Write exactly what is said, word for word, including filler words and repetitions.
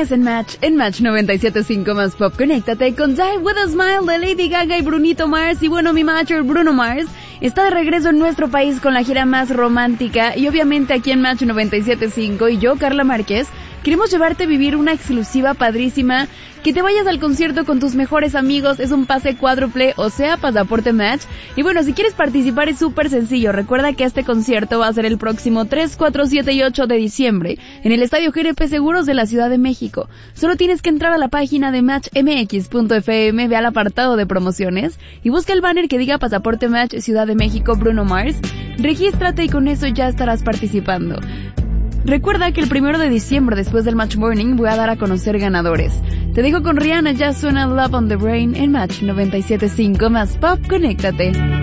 Tienes en Match, en Match noventa y siete punto cinco más Pop. Conéctate con Die With A Smile de Lady Gaga y Brunito Mars. Y bueno, mi matcher Bruno Mars está de regreso en nuestro país con la gira más romántica. Y obviamente aquí en Match noventa y siete punto cinco y yo, Carla Márquez, queremos llevarte a vivir una exclusiva padrísima. Que te vayas al concierto con tus mejores amigos, es un pase cuádruple, o sea, pasaporte Match. Y bueno, si quieres participar es súper sencillo. Recuerda que este concierto va a ser el próximo tres, cuatro, siete y ocho de diciembre en el Estadio G N P Seguros de la Ciudad de México. Solo tienes que entrar a la página de match m x punto f m, ve al apartado de promociones y busca el banner que diga pasaporte Match Ciudad de México Bruno Mars. Regístrate y con eso ya estarás participando. Recuerda que el primero de diciembre, después del Match Morning, voy a dar a conocer ganadores. Te dejo con Rihanna, ya suena Love on the Brain en Match noventa y siete punto cinco más Pop. Conéctate.